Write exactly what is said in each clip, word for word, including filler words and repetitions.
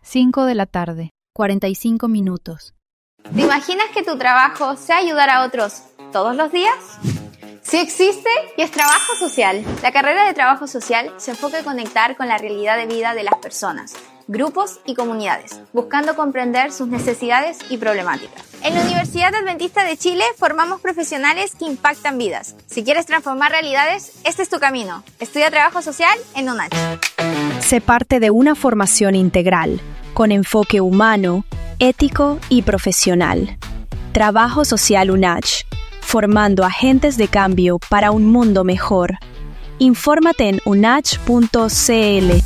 cinco de la tarde, cuarenta y cinco minutos. ¿Te imaginas que tu trabajo sea ayudar a otros todos los días? Sí existe y es trabajo social. La carrera de trabajo social se enfoca en conectar con la realidad de vida de las personas, grupos y comunidades, buscando comprender sus necesidades y problemáticas. En la Universidad Adventista de Chile formamos profesionales que impactan vidas. Si quieres transformar realidades, este es tu camino. Estudia trabajo social en UNACH. Sé parte de una formación integral, con enfoque humano, ético y profesional. Trabajo Social UNACH, formando agentes de cambio para un mundo mejor. Infórmate en unach punto c l.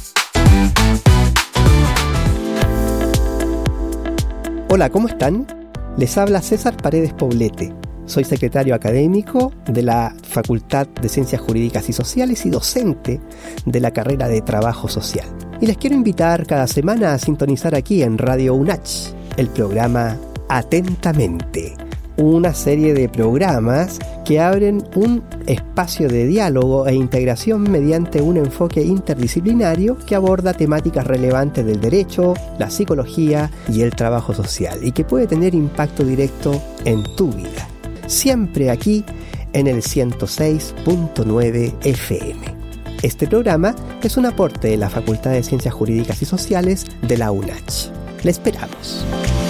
Hola, ¿cómo están? Les habla César Paredes Poblete. Soy secretario académico de la Facultad de Ciencias Jurídicas y Sociales y docente de la carrera de Trabajo Social. Y les quiero invitar cada semana a sintonizar aquí en Radio UNACH el programa Atentamente, una serie de programas que abren un espacio de diálogo e integración mediante un enfoque interdisciplinario que aborda temáticas relevantes del derecho, la psicología y el trabajo social y que puede tener impacto directo en tu vida. Siempre aquí en el ciento seis punto nueve F M. Este programa es un aporte de la Facultad de Ciencias Jurídicas y Sociales de la UNACH. Le esperamos.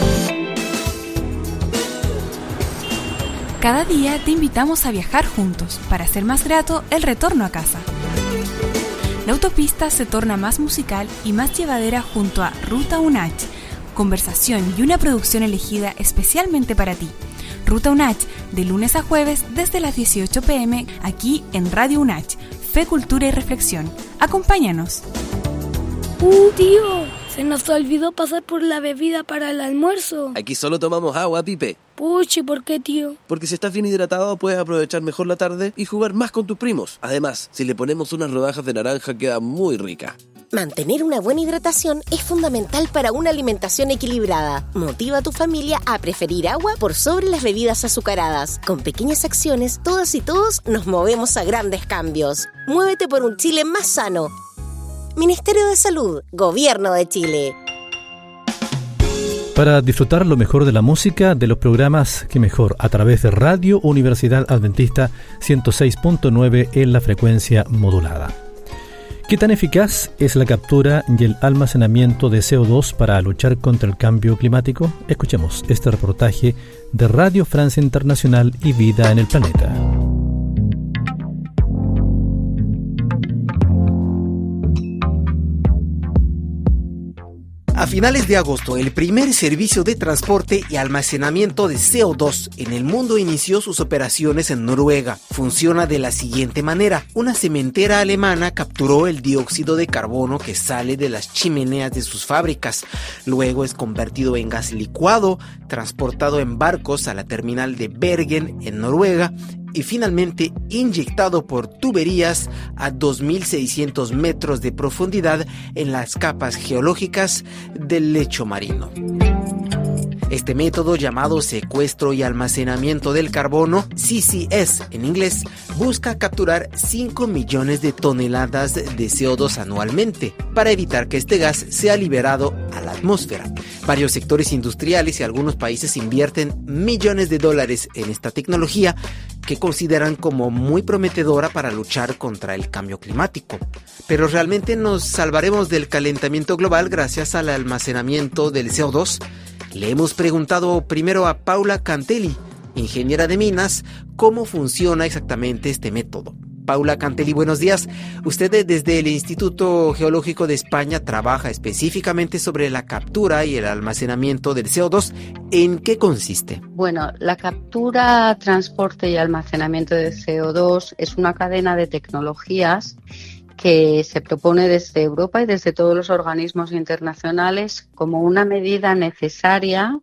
Cada día te invitamos a viajar juntos para hacer más grato el retorno a casa. La autopista se torna más musical y más llevadera junto a Ruta UNACH, conversación y una producción elegida especialmente para ti. Ruta UNACH, de lunes a jueves desde las dieciocho pm, aquí en Radio UNACH, Fe, Cultura y Reflexión. Acompáñanos. ¡Uh, tío! Se nos olvidó pasar por la bebida para el almuerzo. Aquí solo tomamos agua, Pipe. Puchi, ¿por qué, tío? Porque si estás bien hidratado puedes aprovechar mejor la tarde y jugar más con tus primos. Además, si le ponemos unas rodajas de naranja queda muy rica. Mantener una buena hidratación es fundamental para una alimentación equilibrada. Motiva a tu familia a preferir agua por sobre las bebidas azucaradas. Con pequeñas acciones, todas y todos nos movemos a grandes cambios. Muévete por un Chile más sano. Ministerio de Salud, Gobierno de Chile. Para disfrutar lo mejor de la música, de los programas que mejor, a través de Radio Universidad Adventista ciento seis punto nueve en la frecuencia modulada. ¿Qué tan eficaz es la captura y el almacenamiento de C O dos para luchar contra el cambio climático? Escuchemos este reportaje de Radio Francia Internacional y Vida en el Planeta. A finales de agosto, el primer servicio de transporte y almacenamiento de C O dos en el mundo inició sus operaciones en Noruega. Funciona de la siguiente manera. Una cementera alemana capturó el dióxido de carbono que sale de las chimeneas de sus fábricas. Luego es convertido en gas licuado, transportado en barcos a la terminal de Bergen, en Noruega, y finalmente inyectado por tuberías a dos mil seiscientos metros de profundidad en las capas geológicas del lecho marino. Este método, llamado secuestro y almacenamiento del carbono, C C S en inglés, busca capturar cinco millones de toneladas de C O dos anualmente para evitar que este gas sea liberado a la atmósfera. Varios sectores industriales y algunos países invierten millones de dólares en esta tecnología que consideran como muy prometedora para luchar contra el cambio climático. Pero ¿realmente nos salvaremos del calentamiento global gracias al almacenamiento del C O dos? Le hemos preguntado primero a Paula Cantelli, ingeniera de minas, cómo funciona exactamente este método. Paula Cantelli, buenos días. Usted desde el Instituto Geológico de España trabaja específicamente sobre la captura y el almacenamiento del C O dos. ¿En qué consiste? Bueno, la captura, transporte y almacenamiento de C O dos es una cadena de tecnologías que se propone desde Europa y desde todos los organismos internacionales como una medida necesaria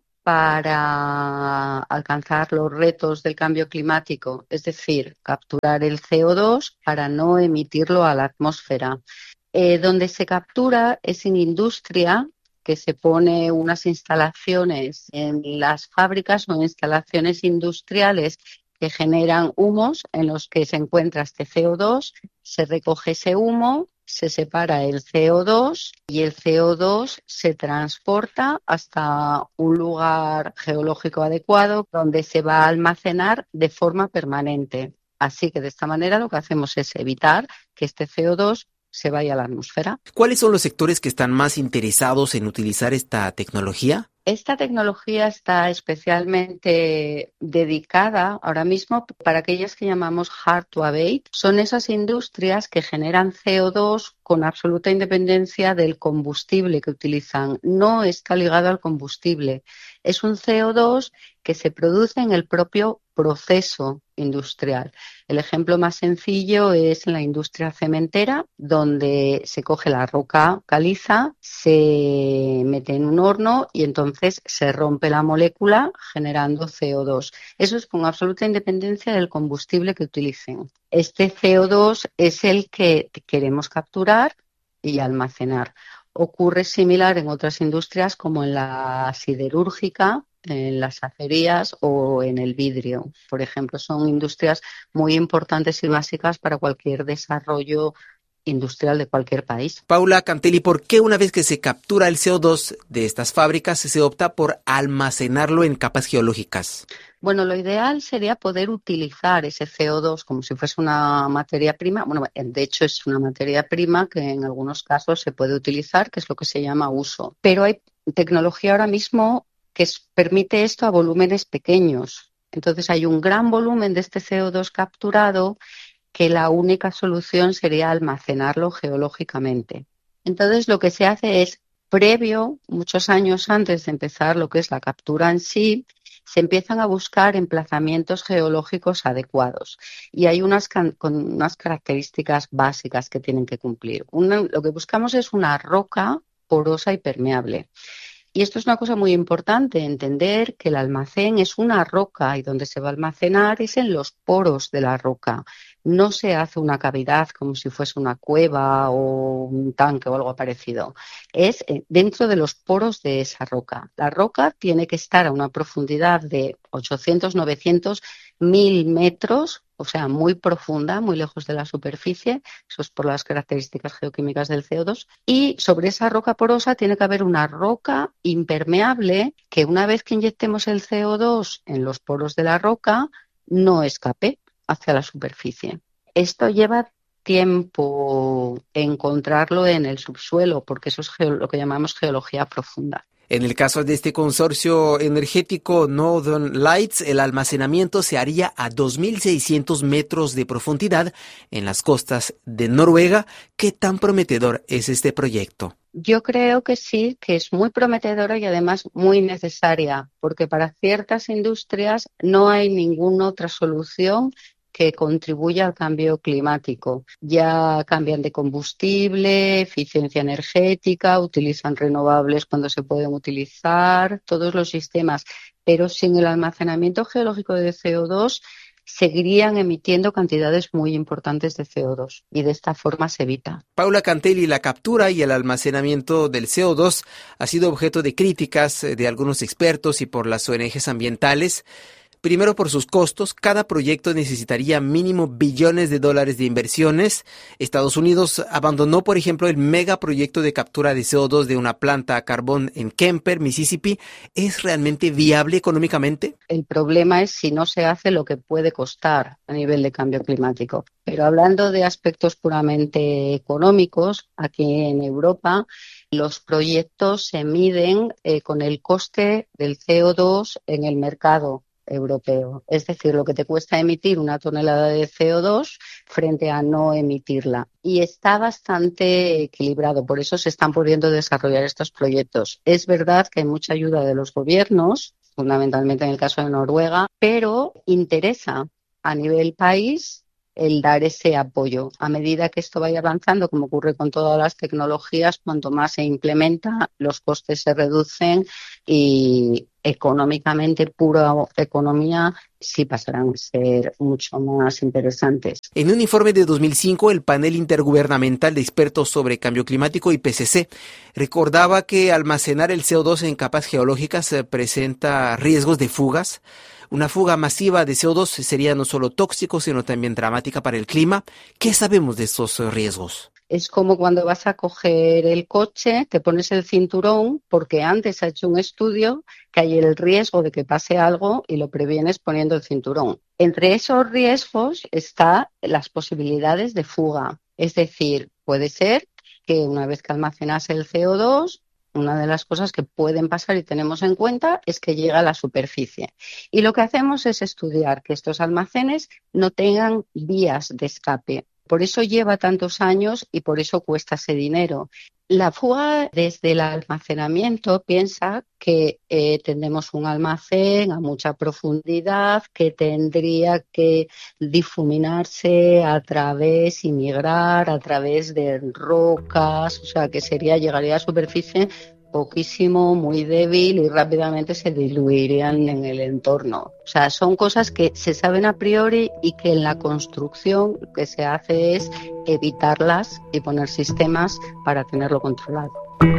para alcanzar los retos del cambio climático, es decir, capturar el C O dos para no emitirlo a la atmósfera. Eh, donde se captura es en industria, que se pone unas instalaciones en las fábricas o instalaciones industriales que generan humos en los que se encuentra este C O dos, se recoge ese humo, se separa el C O dos y el C O dos se transporta hasta un lugar geológico adecuado donde se va a almacenar de forma permanente. Así que de esta manera lo que hacemos es evitar que este C O dos se vaya a la atmósfera. ¿Cuáles son los sectores que están más interesados en utilizar esta tecnología? Esta tecnología está especialmente dedicada ahora mismo para aquellas que llamamos hard to abate. Son esas industrias que generan C O dos con absoluta independencia del combustible que utilizan. No está ligado al combustible. Es un C O dos que se produce en el propio proceso industrial. El ejemplo más sencillo es en la industria cementera, donde se coge la roca caliza, se mete en un horno y entonces se rompe la molécula generando C O dos. Eso es con absoluta independencia del combustible que utilicen. Este C O dos es el que queremos capturar y almacenar. Ocurre similar en otras industrias como en la siderúrgica, en las acerías o en el vidrio. Por ejemplo, son industrias muy importantes y básicas para cualquier desarrollo industrial de cualquier país. Paula Cantelli, ¿por qué una vez que se captura el C O dos de estas fábricas se opta por almacenarlo en capas geológicas? Bueno, lo ideal sería poder utilizar ese C O dos como si fuese una materia prima. Bueno, de hecho es una materia prima que en algunos casos se puede utilizar, que es lo que se llama uso. Pero hay tecnología ahora mismo que permite esto a volúmenes pequeños. Entonces hay un gran volumen de este C O dos capturado que la única solución sería almacenarlo geológicamente. Entonces lo que se hace es, previo, muchos años antes de empezar lo que es la captura en sí, se empiezan a buscar emplazamientos geológicos adecuados y hay unas, con unas características básicas que tienen que cumplir. Una, lo que buscamos es una roca porosa y permeable. Y esto es una cosa muy importante, entender que el almacén es una roca y donde se va a almacenar es en los poros de la roca. No se hace una cavidad como si fuese una cueva o un tanque o algo parecido. Es dentro de los poros de esa roca. La roca tiene que estar a una profundidad de ochocientos, novecientos, mil metros, o sea, muy profunda, muy lejos de la superficie. Eso es por las características geoquímicas del C O dos. Y sobre esa roca porosa tiene que haber una roca impermeable que una vez que inyectemos el C O dos en los poros de la roca, no escape hacia la superficie. Esto lleva tiempo encontrarlo en el subsuelo, porque eso es geo- lo que llamamos geología profunda. En el caso de este consorcio energético Northern Lights, el almacenamiento se haría a dos mil seiscientos metros de profundidad en las costas de Noruega. ¿Qué tan prometedor es este proyecto? Yo creo que sí, que es muy prometedora y además muy necesaria, porque para ciertas industrias no hay ninguna otra solución que contribuya al cambio climático. Ya cambian de combustible, eficiencia energética, utilizan renovables cuando se pueden utilizar, todos los sistemas. Pero sin el almacenamiento geológico de C O dos seguirían emitiendo cantidades muy importantes de C O dos y de esta forma se evita. Paula Cantelli, la captura y el almacenamiento del C O dos ha sido objeto de críticas de algunos expertos y por las O N Ges ambientales. Primero, por sus costos, cada proyecto necesitaría mínimo billones de dólares de inversiones. Estados Unidos abandonó, por ejemplo, el megaproyecto de captura de C O dos de una planta a carbón en Kemper, Mississippi. ¿Es realmente viable económicamente? El problema es si no se hace lo que puede costar a nivel de cambio climático. Pero hablando de aspectos puramente económicos, aquí en Europa los proyectos se miden eh, con el coste del C O dos en el mercado europeo, es decir, lo que te cuesta emitir una tonelada de C O dos frente a no emitirla. Y está bastante equilibrado, por eso se están pudiendo desarrollar estos proyectos. Es verdad que hay mucha ayuda de los gobiernos, fundamentalmente en el caso de Noruega, pero interesa a nivel país el dar ese apoyo. A medida que esto vaya avanzando, como ocurre con todas las tecnologías, cuanto más se implementa, los costes se reducen y económicamente, pura economía, sí pasarán a ser mucho más interesantes. En un informe de dos mil cinco, el Panel Intergubernamental de Expertos sobre Cambio Climático, I P C C, recordaba que almacenar el C O dos en capas geológicas presenta riesgos de fugas. Una fuga masiva de C O dos sería no solo tóxico, sino también dramática para el clima. ¿Qué sabemos de estos riesgos? Es como cuando vas a coger el coche, te pones el cinturón porque antes se ha hecho un estudio que hay el riesgo de que pase algo y lo previenes poniendo el cinturón. Entre esos riesgos están las posibilidades de fuga. Es decir, puede ser que una vez que almacenas el C O dos, una de las cosas que pueden pasar y tenemos en cuenta es que llega a la superficie. Y lo que hacemos es estudiar que estos almacenes no tengan vías de escape. Por eso lleva tantos años y por eso cuesta ese dinero. La fuga desde el almacenamiento piensa que eh, tenemos un almacén a mucha profundidad que tendría que difuminarse a través y migrar a través de rocas, o sea que sería llegaría a superficie poquísimo, muy débil y rápidamente se diluirían en el entorno. O sea, son cosas que se saben a priori y que en la construcción lo que se hace es evitarlas y poner sistemas para tenerlo controlado.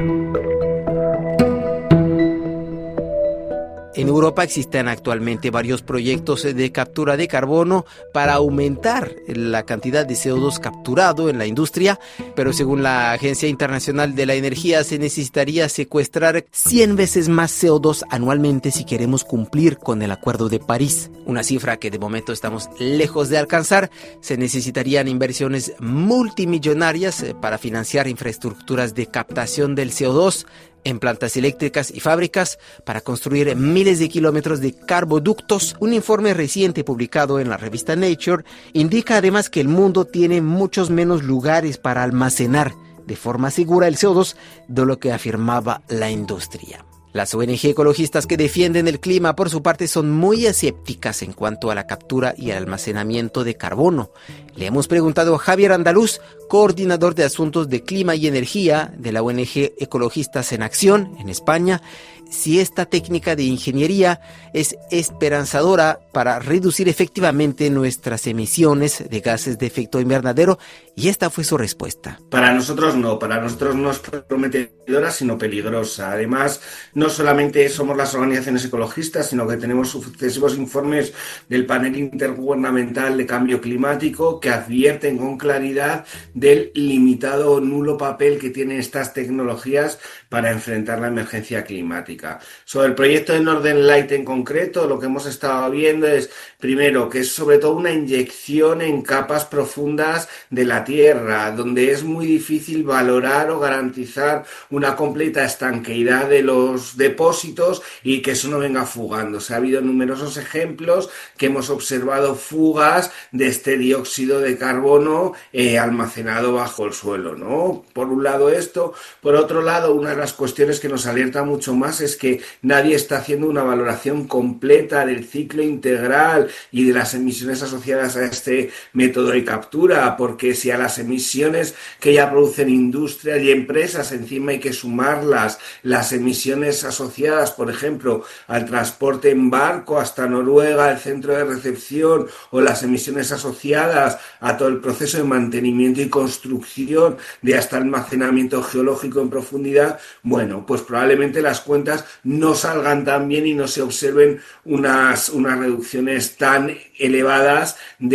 En Europa existen actualmente varios proyectos de captura de carbono para aumentar la cantidad de C O dos capturado en la industria, pero según la Agencia Internacional de la Energía se necesitaría secuestrar cien veces más C O dos anualmente si queremos cumplir con el Acuerdo de París. Una cifra que de momento estamos lejos de alcanzar. Se necesitarían inversiones multimillonarias para financiar infraestructuras de captación del C O dos en plantas eléctricas y fábricas para construir miles de kilómetros de carboductos. Un informe reciente publicado en la revista Nature indica además que el mundo tiene muchos menos lugares para almacenar de forma segura el C O dos de lo que afirmaba la industria. Las O N G ecologistas que defienden el clima, por su parte, son muy escépticas en cuanto a la captura y el almacenamiento de carbono. Le hemos preguntado a Javier Andaluz, coordinador de asuntos de clima y energía de la O N G Ecologistas en Acción, en España, si esta técnica de ingeniería es esperanzadora para reducir efectivamente nuestras emisiones de gases de efecto invernadero, y esta fue su respuesta. Para nosotros no, para nosotros no es prometedora, sino peligrosa. Además, no solamente somos las organizaciones ecologistas, sino que tenemos sucesivos informes del panel intergubernamental de cambio climático que advierten con claridad del limitado o nulo papel que tienen estas tecnologías para enfrentar la emergencia climática. Sobre el proyecto de Northern Light en concreto, lo que hemos estado viendo es, primero, que es sobre todo una inyección en capas profundas de la Tierra, donde es muy difícil valorar o garantizar una completa estanqueidad de los depósitos y que eso no venga fugando. O sea, ha habido numerosos ejemplos que hemos observado fugas de este dióxido de carbono eh, almacenado bajo el suelo, ¿no? Por un lado esto, por otro lado, una de las cuestiones que nos alerta mucho más es que nadie está haciendo una valoración completa del ciclo integral y de las emisiones asociadas a este método de captura, porque si a las emisiones que ya producen industrias y empresas encima hay que sumarlas las emisiones asociadas, por ejemplo, al transporte en barco hasta Noruega, el centro de recepción, o las emisiones asociadas a todo el proceso de mantenimiento y construcción de hasta almacenamiento geológico en profundidad, bueno, pues probablemente las cuentas no salgan tan bien y no se observen unas, unas reducciones tan elevadas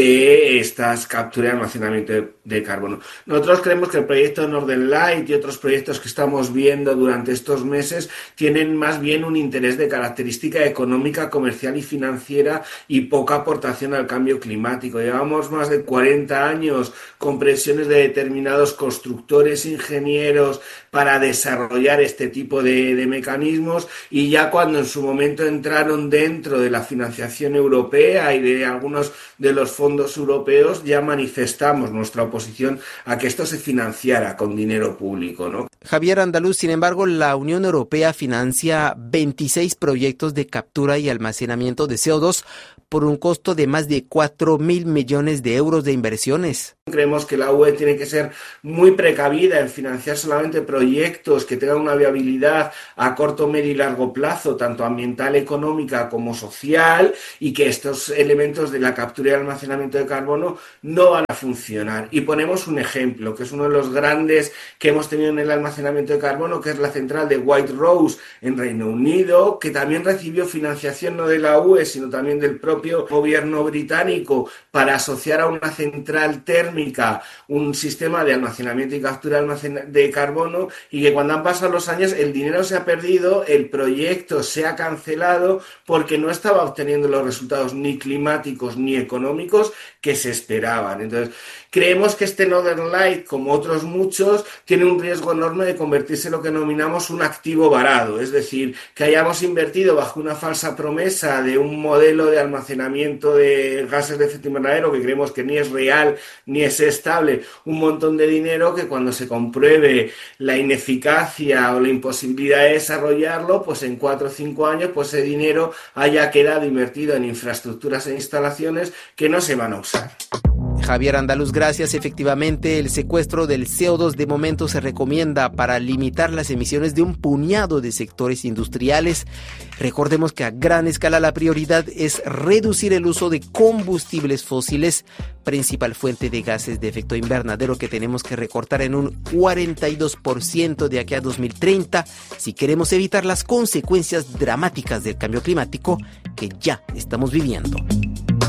de estas capturas y almacenamiento de, de carbono. Nosotros creemos que el proyecto Northern Light y otros proyectos que estamos viendo durante estos meses tienen más bien un interés de característica económica, comercial y financiera y poca aportación al cambio climático. Llevamos más de cuarenta años con presiones de determinados constructores, ingenieros para desarrollar este tipo de, de mecanismos, y ya cuando en su momento entraron dentro de la financiación europea y de algunos de los fondos europeos, ya manifestamos nuestra oposición a que esto se financiara con dinero público, ¿no? Javier Andaluz, sin embargo, la Unión Europea financia veintiséis proyectos de captura y almacenamiento de C O dos por un costo de más de cuatro mil millones de euros de inversiones. Creemos que la U E tiene que ser muy precavida en financiar solamente proyectos que tengan una viabilidad a corto, medio y largo plazo, tanto ambiental, económica como social, y que estos elementos de la captura y almacenamiento de carbono no van a funcionar. Y ponemos un ejemplo, que es uno de los grandes que hemos tenido en el almacenamiento de carbono, que es la central de White Rose en Reino Unido, que también recibió financiación no de la U E, sino también del propio propio gobierno británico para asociar a una central térmica un sistema de almacenamiento y captura de carbono, y que cuando han pasado los años el dinero se ha perdido, el proyecto se ha cancelado porque no estaba obteniendo los resultados ni climáticos ni económicos que se esperaban. Entonces, creemos que este Northern Light, como otros muchos, tiene un riesgo enorme de convertirse en lo que denominamos un activo varado, es decir, que hayamos invertido bajo una falsa promesa de un modelo de almacenamiento de gases de efecto invernadero que creemos que ni es real ni es estable, un montón de dinero que cuando se compruebe la ineficacia o la imposibilidad de desarrollarlo, pues en cuatro o cinco años pues ese dinero haya quedado invertido en infraestructuras e instalaciones que no se van a usar. Javier Andaluz, gracias. Efectivamente, el secuestro del C O dos de momento se recomienda para limitar las emisiones de un puñado de sectores industriales. Recordemos que a gran escala la prioridad es reducir el uso de combustibles fósiles, principal fuente de gases de efecto invernadero que tenemos que recortar en un cuarenta y dos por ciento de aquí a dos mil treinta si queremos evitar las consecuencias dramáticas del cambio climático que ya estamos viviendo.